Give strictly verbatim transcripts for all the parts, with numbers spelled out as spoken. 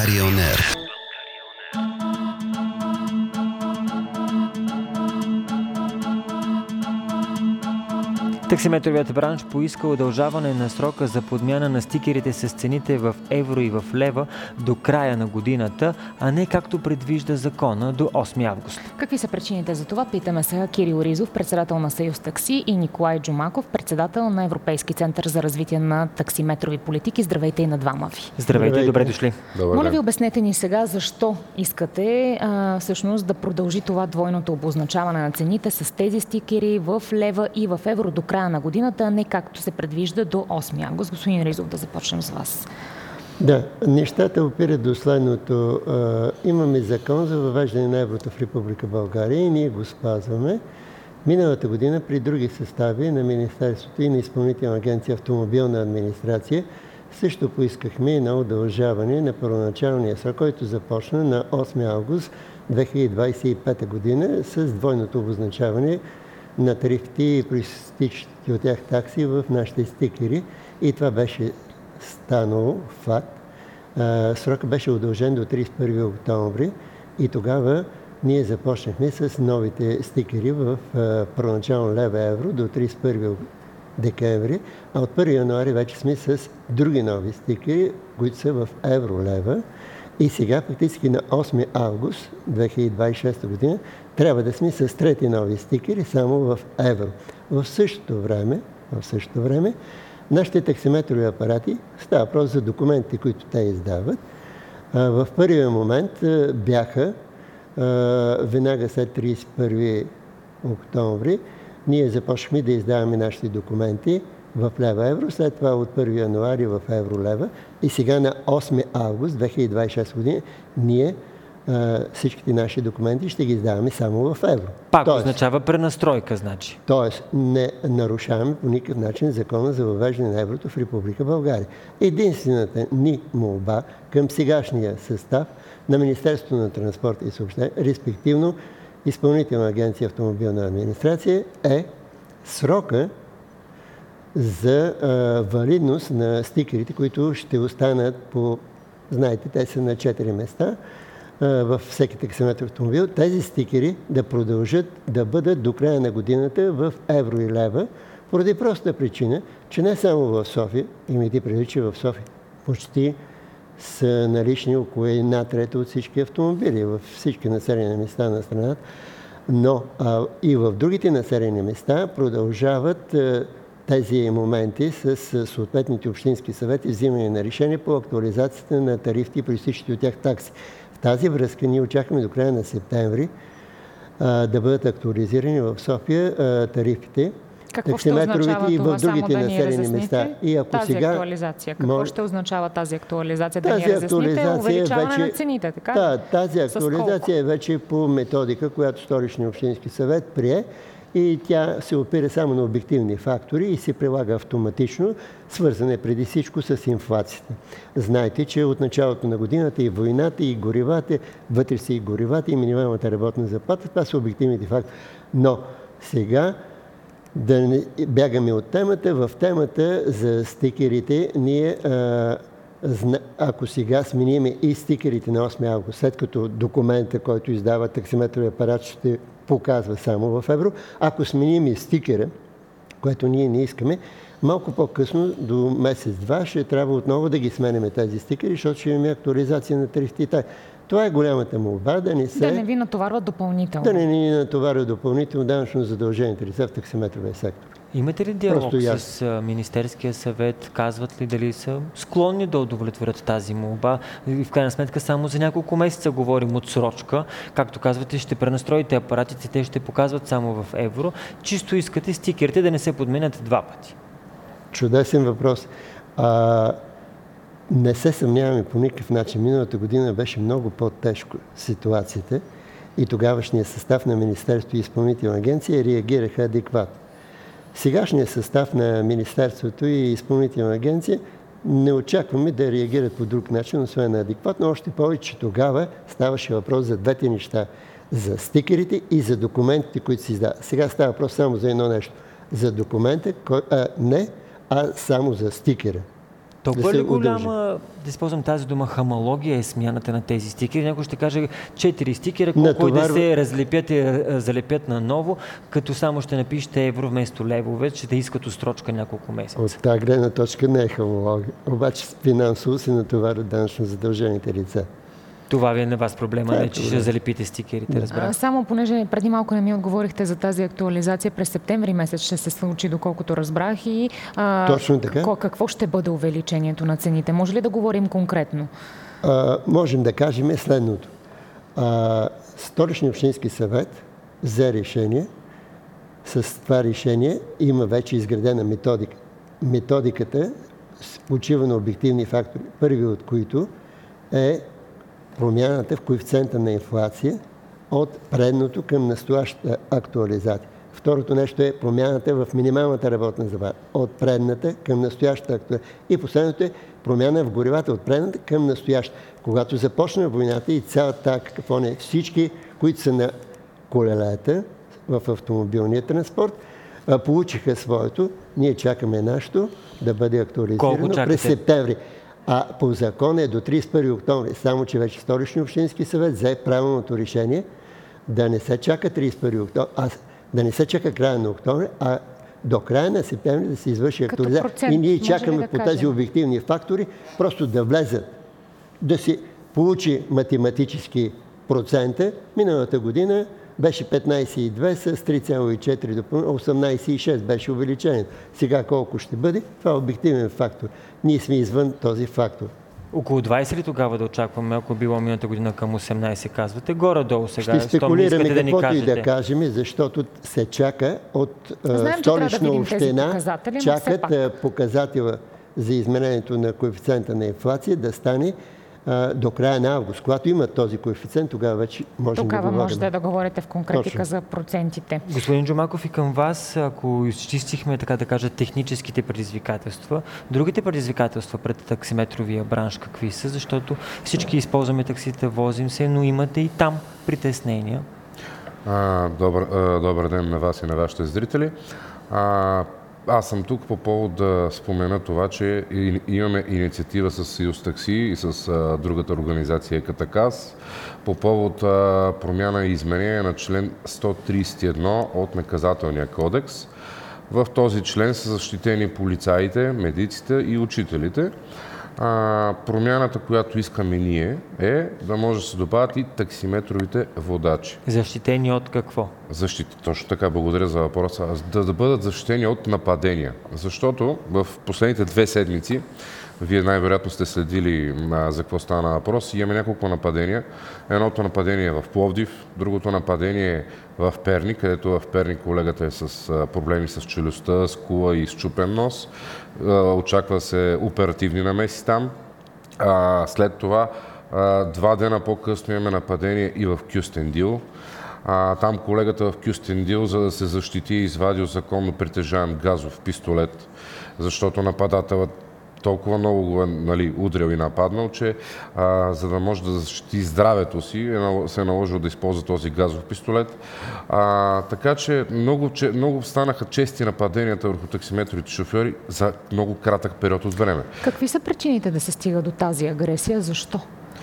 България.онер. Таксиметровият бранш поиска удължаване на срока за подмяна на стикерите с цените в евро и в лева до края на годината, а не както предвижда закона до осми август. Какви са причините за това? Питаме сега Кирил Ризов, председател на Съюз Такси, и Николай Джумаков, председател на Европейски център за развитие на таксиметрови политики. Здравейте и на двама ви. Здравейте и добре дошли. Добре. Моля ви, обяснете ни сега защо искате а, всъщност да продължи това двойното обозначаване на цените с тези стикери в лева и в евро до края на годината, а не както се предвижда до осми август. Господин Ризов, да започнем с вас. Да, нещата опират до следното. Имаме закон за въвеждане на еврото в Република България и ние го спазваме. Миналата година при други състави на Министерството и на Изпълнителна агенция Автомобилна администрация също поискахме едно удължаване на първоначалния срок, който започна на осми август две хиляди двадесет и пета година с двойното обозначаване на тарифите и проистичащите от тях такси в нашите стикери. И това беше станало факт. Срокът беше удължен до тридесет и първи октомври и тогава ние започнахме с новите стикери в първоначално лева-евро до тридесет и първи декември, а от първи януари вече сме с други нови стикери, които са в евро-лева. И сега, фактически на осми август две хиляди двадесет и шеста година, трябва да сме с трети нови стикери само в евро. В същото време, в същото време нашите таксиметрови апарати, става въпрос за документите, които те издават, в първия момент бяха, веднага след тридесет и първи октомври, ние започнахме да издаваме нашите документи в лева-евро, след това от първи януари в евро-лева и сега на осми август две хиляди двадесет и шеста година ние всичките наши документи ще ги издаваме само в евро. Пак тоест, означава пренастройка, значи. Тоест, не нарушаваме по никакъв начин закона за въвеждане на еврото в Република България. Единствената ни молба към сегашния състав на Министерството на транспорта и съобщения, респективно Изпълнителна агенция Автомобилна администрация, е срока за а, валидност на стикерите, които ще останат по, знаете, те са на четири места във всеки таксиметров автомобил, тези стикери да продължат да бъдат до края на годината в евро и лева, поради простата причина, че не само в София, имайте предвид, че в София почти са налични около една трета от всички автомобили във всички населени места на страната, но а, и в другите населени места продължават а, тези моменти с съответните общински съвети, взимане на решение по актуализацията на тарифите и проистичащите от тях такси. В тази връзка ние очакваме до края на септември а, да бъдат актуализирани в София а, тарифите, какво ще означава и това, в другите само да населени места. И ако тази сега, актуализация. Какво мож... ще означава тази актуализация? Да тази ни разясните, увеличаване вече, на цените, така? Да, тази актуализация е вече по методика, която Столичния общински съвет прие и тя се опира само на обективни фактори и се прилага автоматично, свързане преди всичко с инфлацията. Знаете, че от началото на годината и войната, и горивата, вътре са и горивата, и минималната работна заплата, това са обективните фактори. Но сега да не бягаме от темата, в темата за стикерите ние, а, ако сега смениме и стикерите на осми август, след като документа, който издава таксиметровия апарат, ще показва само в евро, ако сменим и стикера, което ние не искаме, малко по-късно, до месец-два, ще трябва отново да ги сменяме тези стикери, защото ще имаме актуализация на тарифите. Това е голямата молба, да не се... Да не ви натоварват допълнително. Да не ни натоварват допълнително данъчно задължените лица в таксиметровия сектор. Имате ли диалог с Министерския съвет? Казват ли дали са склонни да удовлетворят тази молба? И в крайна сметка само за няколко месеца говорим отсрочка. Както казвате, ще пренастроите апаратите, те ще показват само в евро. Чисто искате стикерите да не се подменят два пъти. Чудесен въпрос. А, не се съмняваме по никакъв начин. Миналата година беше много по-тежко ситуацията и тогавашният състав на Министерството и Изпълнителна агенция реагираха адекватно. Сегашният състав на Министерството и Изпълнителна агенция не очакваме да реагират по друг начин, освен адекватно. Още повече, че тогава ставаше въпрос за двете неща. За стикерите и за документите, които се издават. Сега става въпрос само за едно нещо. За документа, кой, а, не, а само за стикера. Толкова ли голяма, да използвам тази дума, хамология е смяната на тези стикери? Някой ще каже четири стикера, колко Натовар... да се разлепят и залепят наново, като само ще напишете евро вместо левове, ще да искат отсрочка няколко месеца. От тази гледна точка не е хамология. Обаче финансово се натоварят данъчно задължените лица. Това ви е на вас проблема, не че ще залепите стикерите, разбрах. Само понеже преди малко не ми отговорихте за тази актуализация, през септември месец ще се случи, доколкото разбрах, и а, точно така. Какво, какво ще бъде увеличението на цените? Може ли да говорим конкретно? А, можем да кажем следното. А, Столичния общински съвет взе решение. С това решение има вече изградена методика. Методиката почива на обективни фактори, първи от които е промяната в коефициента на инфлация от предното към настоящата актуализация. Второто нещо е промяната в минималната работна заплата от предната към настоящата актуализация. И последното е промяна в горивата от предната към настоящата. Когато започна войната и цялата какво не, всички, които са на колелета в автомобилния транспорт, получиха своето. Ние чакаме нашето да бъде актуализирано през септември. А по закон е до тридесет и първи октомври. Само че вече Столичния общински съвет взе правилното решение да не се чака тридесет и първи октомври, а да не се чака края на октомври, а до края на септември да се извърши актуализация. И ние чакаме да по кажем? Тези обективни фактори просто да влезат, да се получи математически процента. Миналата година беше петнадесет цяло и две с три цяло и четири допълнително, осемнадесет цяло и шест беше увеличението. Сега колко ще бъде? Това е обективен фактор. Ние сме извън този фактор. Около двадесет ли тогава да очакваме, ако било миналата година към осемнадесет, казвате? Горе-долу сега. Ще спекулираме да каквото и да кажем, защото се чака от Знаем, Столична да община, чакат показателя за изменението на коефициента на инфлация да стане до края на август. Когато има този коефициент, тогава вече можем тогава да говорим. Тогава може да говорите в конкретика Точно. За процентите. Господин Джомаков, и към вас, ако изчистихме, така да кажа, техническите предизвикателства, другите предизвикателства пред таксиметровия бранш какви са? Защото всички използваме таксита, возим се, но имате и там притеснения. А, добър, а, добър ден на вас и на вашите зрители. А, Аз съм тук по повод да спомена това, че имаме инициатива с Съюз такси и с а, другата организация Екатакас по повод а, промяна и изменение на член сто тридесет и едно от Наказателния кодекс. В този член са защитени полицаите, медиците и учителите. А, промяната, която искаме ние, е да може да се добавят и таксиметровите водачи. Защитени от какво? Защити. Точно така, благодаря за въпроса. Да, да бъдат защитени от нападения. Защото в последните две седмици, вие най-вероятно сте следили а, за какво стана въпрос, имаме няколко нападения. Едното нападение е в Пловдив, другото нападение е в Перник, където в Перник колегата е с а, проблеми с челюстта, скула и счупен нос. А, очаква се оперативни намеси там. А, след това, а, два дена по-късно имаме нападение и в Кюстендил. А, там колегата в Кюстендил, за да се защити, извадил законно притежаем газов пистолет, защото нападателът толкова много го е, нали, удрял и нападнал, че а, за да може да защити здравето си, е, се е наложил да използва този газов пистолет. А, така че много, че много станаха чести нападенията върху таксиметровите шофьори за много кратък период от време. Какви са причините да се стига до тази агресия? Защо?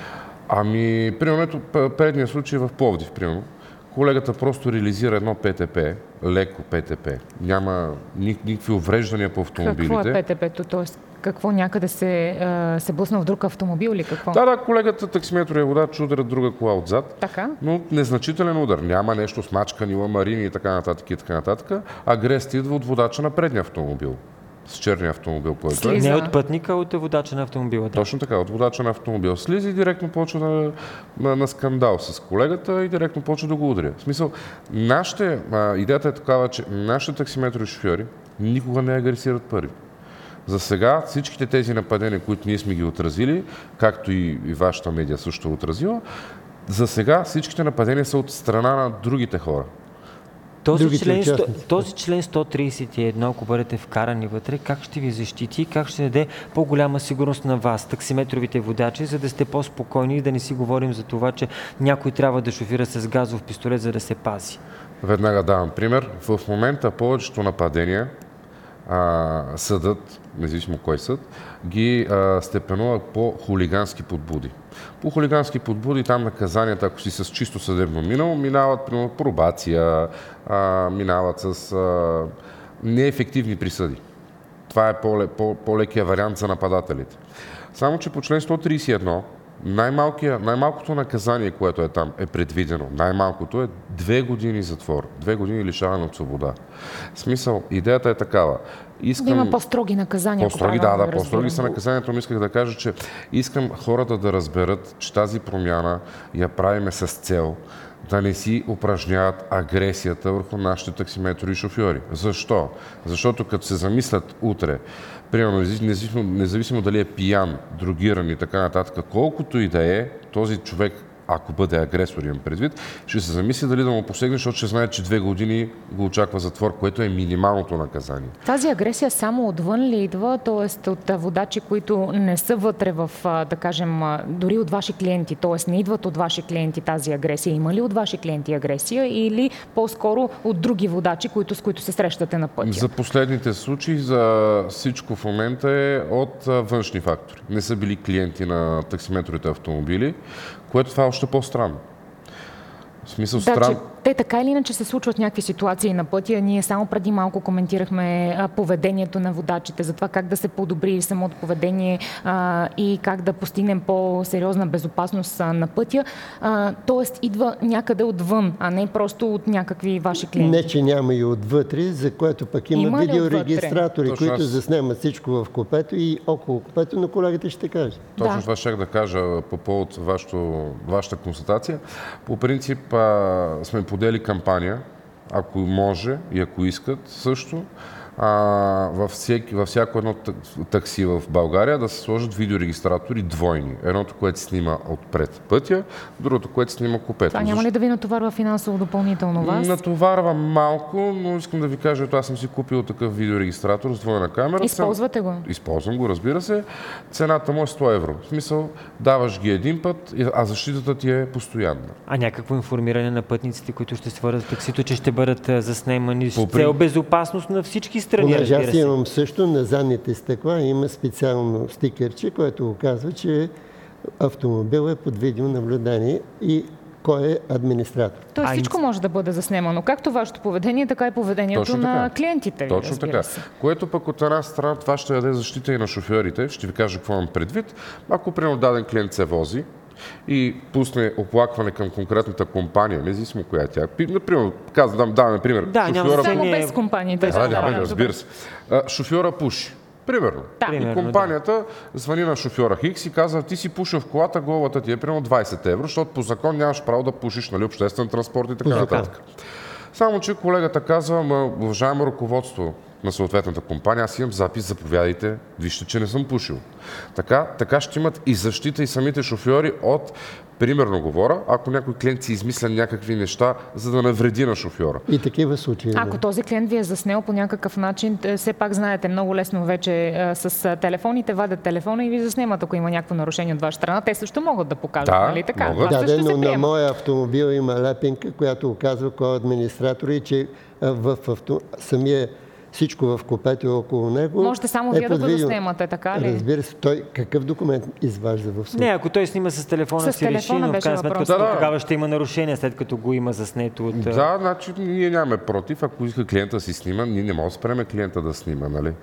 Ами, примерно, предния случай в Пловдив, примерно. Колегата просто реализира едно ПТП, леко ПТП. Няма никакви увреждания по автомобилите. Какво е ПТП-то? Тоест, какво някъде се, се блъсна в друг автомобил или какво? Да, да, колегата таксиметровия водач удря друга кола отзад. Така? Но незначителен удар. Няма нещо смачкани, ламарини и така нататък и така нататък. Агресията идва от водача на предния автомобил. С черния автомобил, който е. Не от пътника, от водача на автомобила. Да. Точно така, от водача на автомобил. Слиза и директно почва на, на, на скандал с колегата и директно почва да го удря. В смисъл, нашите, а, идеята е такава, че нашите таксиметрови шофьори никога не агресират първи. За сега всичките тези нападения, които ние сме ги отразили, както и, и вашата медия също е отразила, за сега всичките нападения са от страна на другите хора. Този член, този член сто тридесет и едно, ако бъдете вкарани вътре, как ще ви защити, как ще даде по-голяма сигурност на вас, таксиметровите водачи, за да сте по-спокойни и да не си говорим за това, че някой трябва да шофира с газов пистолет, за да се пази? Веднага давам пример. В момента повечето нападения а, съдът, независимо кой съд, ги а, степенува по хулигански подбуди. По хулигански подбуди там наказанията, ако си с чисто съдебно минало, минават примерно пробация, а, минават с а, неефективни присъди. Това е по-лекия вариант за нападателите. Само че по член сто тридесет и едно най-малкото наказание, което е там, е предвидено. Най-малкото е две години затвор, две години лишаване от свобода. В смисъл, идеята е такава. Искам... Да има по-строги наказания. По-строги, да, да, по-строги са наказанията, но исках да кажа, че искам хората да разберат, че тази промяна я правиме с цел да не си упражняват агресията върху нашите таксиметрови шофьори. Защо? Защото като се замислят утре, примерно, независимо, независимо дали е пиян, дрогиран и така нататък, колкото и да е, този човек, ако бъде агресор, имам предвид, ще се замисли дали да му посегне, защото ще знае, че две години го очаква затвор, което е минималното наказание. Тази агресия само отвън ли идва, т.е. от водачи, които не са вътре в, да кажем, дори от ваши клиенти, т.е. не идват от ваши клиенти тази агресия? Има ли от ваши клиенти агресия или по-скоро от други водачи, които, с които се срещате на пътя? За последните случаи, за всичко в момента е от външни фактори. Не са били клиенти на таксиметровите автомобили, което това е още по-странно. В смисъл да, стран... че те така или иначе се случват някакви ситуации на пътя. Ние само преди малко коментирахме а, поведението на водачите, за това как да се подобри самото поведение а, и как да постигнем по-сериозна безопасност а, на пътя. А, тоест идва някъде отвън, а не просто от някакви ваши клиенти. Не, че няма и отвътре, за което пък има, има видеорегистратори, Точно които аз... заснемат всичко в купето и около купето, но колегата ще каже. Точно да. това ще да кажа по повод вашето, вашата констатация. По принцип а, сме подели кампания, ако може и ако искат също, а, във, всеки, във всяко едно такси в България да се сложат видеорегистратори двойни. Едното, което снима отпред пътя, другото, което снима купето. Това няма ли да ви натоварва финансово допълнително вас? Натоварва малко, но искам да ви кажа, ето аз съм си купил такъв видеорегистратор с двойна камера. Използвате го? Използвам го, разбира се. Цената му е сто евро. В смисъл, даваш ги един път, а защитата ти е постоянна. А някакво информиране на пътниците, които ще свързват таксито, че ще бъдат заснемани с По цел безопасност на всички страни, Понеже разбира аз се. имам също на задните стъкла, има специално стикерче, което го казва, че автомобил е под видеонаблюдение и кой е администратор. Тоест А, всичко може да бъде заснемано. Както вашето поведение, така и поведението Точно на така. клиентите. Точно така. Се. Което пък от една страна това ще даде защита и на шофьорите. Ще ви кажа какво имам предвид. Ако примерно даден клиент се вози и пусне оплакване към конкретната компания, независимо коя е тя. Например, казвам, даваме пример. Да, шофьора... няма Само значение. без компаниите. Да, да, да, разбира се. А, шофьора пуши. Примерно. Да. И Примерно, компанията звъни на шофьора Хикс и казва, ти си пушил в колата, глобата ти е примерно двайсет евро, защото по закон нямаш право да пушиш, нали, обществен транспорт и така нататък. Само че колегата казва, ма, уважаемо ръководство на съответната компания, аз имам запис, заповядайте, вижте, че не съм пушил. Така, така ще имат и защита и самите шофьори от, примерно говоря, ако някой клиент си измисля някакви неща, за да навреди на шофьора. И такива случаи. Ако този клиент ви е заснел по някакъв начин, все пак знаете много лесно вече а, с телефоните, вадят телефона и ви заснемат, ако има някакво нарушение от ваша страна. Те също могат да покажат, да, нали така? Могат. Това Да, също да, се но на приема. моя автомобил има лепенка, която оказва кой е администратор и че в авто... самия всичко в купето и около него. Можете само е вие да го видео. заснемате, така ли? Разбира се, той какъв документ изважда в случая? Не, ако той снима с телефона С си реши, телефона но в беше крайна сметка въпросът. Да, да. тогава ще има нарушение, след като го има заснето от... Да, значи ние нямаме против. Ако иска клиента си снима, ние не можем да спреме клиента да снима, нали?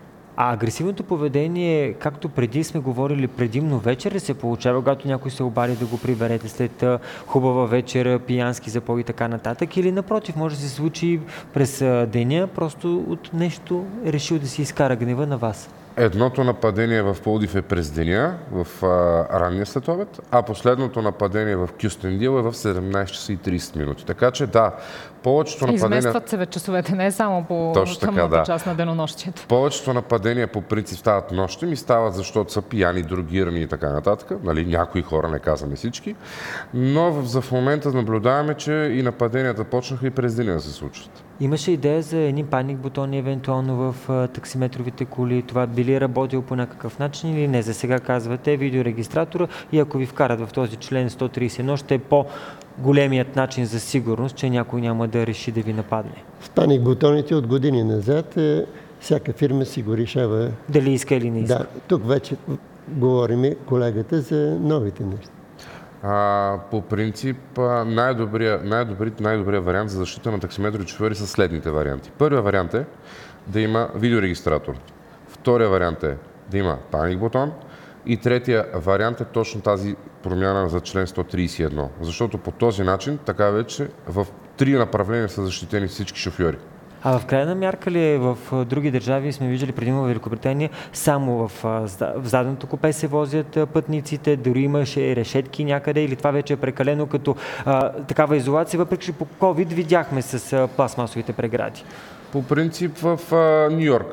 А агресивното поведение, както преди сме говорили, предимно вечер ли се получава, когато някой се обади да го приберете след хубава вечер, пиянски запой и така нататък, или напротив, може да се случи през деня, просто от нещо е решил да си изкара гнева на вас? Едното нападение в Пловдив е през деня, в а, ранния следобед, а последното нападение в Кюстендил е в седемнайсет часа и трийсет минути. Така че да, повечето нападения... Изместват се часовете, не е само по Точно така, тъмната да. част на денонощието. Повечето нападения по принцип стават нощем и стават, защото са пияни, дрогирани и така нататък. Нали, някои хора, не казваме всички. Но в, за в момента наблюдаваме, че и нападенията почнаха и през деня да се случват. Имаше идея за едни паник бутони, евентуално в а, таксиметровите коли. Това би ли е работил по някакъв начин или не? За сега казвате видеорегистратора и ако ви вкарат в този член сто трийсет и едно, ще е по-големият начин за сигурност, че някой няма да реши да ви нападне. С паник бутоните от години назад е, всяка фирма си го решава. Дали иска или не иска. Да, тук вече говорим колегата за новите неща. А, по принцип, най-добрият най-добри, най-добрия вариант за защита на таксиметрови шофьори са следните варианти. Първият вариант е да има видеорегистратор. Втория вариант е да има паник бутон. И третия вариант е точно тази промяна за член сто тридесет и едно. Защото по този начин, така вече, в три направления са защитени всички шофьори. А в крайна мярка ли е в други държави, сме виждали предимно в Великобритания, само в, в задното купе се возят пътниците, дори имаше решетки някъде, или това вече е прекалено като а, такава изолация, въпреки че по COVID видяхме с а, пластмасовите прегради? По принцип в Ню Йорк,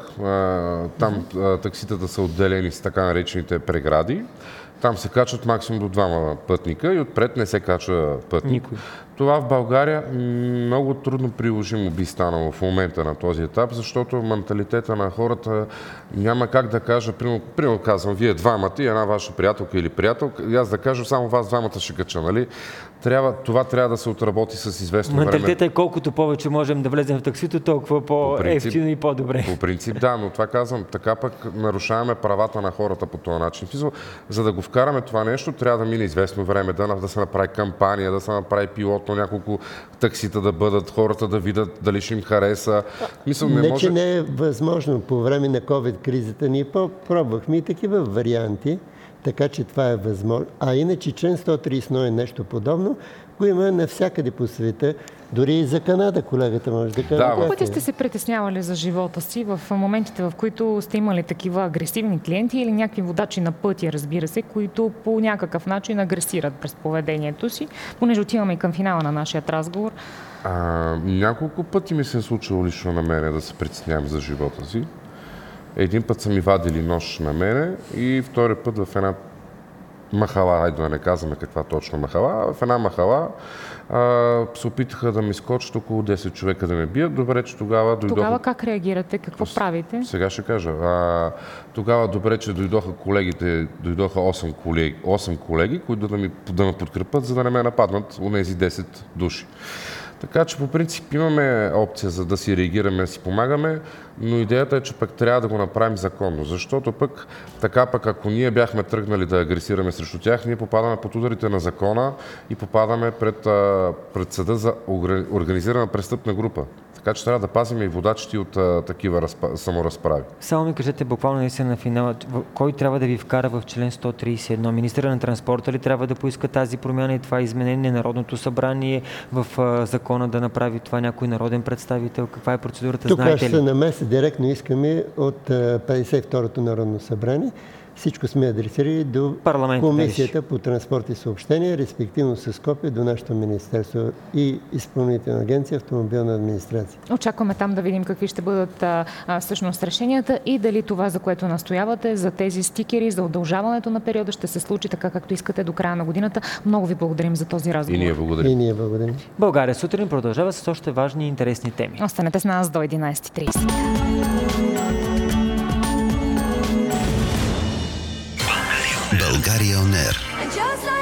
там а, такситата са отделени с така наречените прегради. Там се качват максимум до двама пътника и отпред не се качва пътник. Никой. Това в България много трудно приложимо би станало в момента на този етап, защото менталитета на хората няма как да кажа, примерно казвам, вие двамата и една ваша приятелка или приятелка, и аз да кажа, само вас двамата ще кача, нали? Трябва, това трябва да се отработи с известно време. Менталитетът е колкото повече можем да влезем в таксито, толкова по-ефтино и по-добре. По принцип, да, но това казвам, така пък нарушаваме правата на хората по този начин. За да го вкараме това нещо, трябва да мине известно време, да, да се направи кампания, да се направи пилотно няколко таксита да бъдат, хората да видят дали ще им хареса. Мисъл, не, не може... че не е възможно по време на COVID-кризата. Ние пробвахме и такива варианти, така че това е възможно. А иначе член сто тридесет и едно е нещо подобно, го има навсякъде по света. Дори и за Канада колегата може да каже. Колко пъти сте се притеснявали за живота си в моментите, в които сте имали такива агресивни клиенти или някакви водачи на пътя, разбира се, които по някакъв начин агресират през поведението си, понеже отиваме и към финала на нашия разговор? А, няколко пъти ми се е случило лично на мене да се притеснявам за живота си. Един път са ми вадили нож на мене и втори път в една махала, айде да не казваме каква точно махала, в една махала а, се опитаха да ми скочат около десет човека да ме бият. Добре, че тогава дойдоха... Тогава как реагирате? Какво С... правите? Сега ще кажа. А, тогава добре, че дойдоха колегите, дойдоха осем колеги, осем колеги, които да, ми, да ме подкрепят, за да не ме нападнат у нези десет души. Така че по принцип имаме опция за да си реагираме, да си помагаме, но идеята е, че пък трябва да го направим законно, защото пък така пък ако ние бяхме тръгнали да агресираме срещу тях, ние попадаме под ударите на закона и попадаме пред, пред съда за организирана престъпна група. Така че трябва да пазим и водачите от а, такива разпа... саморазправи. Само ми кажете буквално наистина на финала, кой трябва да ви вкара в член сто тридесет и едно? Министъра на транспорта ли трябва да поиска тази промяна и това изменение? Народното събрание в а, закона да направи това някой народен представител? Каква е процедурата? Тук знаете ще ли? се намеся директно, искаме от петдесет и второто Народно събрание. Всичко сме адресирали до Комисията по транспорт и съобщения, респективно с копия до нашето министерство и Изпълнителна агенция Автомобилна администрация. Очакваме там да видим какви ще бъдат а, всъщност решенията и дали това, за което настоявате, за тези стикери, за удължаването на периода ще се случи така, както искате до края на годината. Много ви благодарим за този разговор. И ние благодарим. И ние благодарим. България сутрин продължава с още важни и интересни теми. Останете с нас до единайсет и трийсет. България On Air.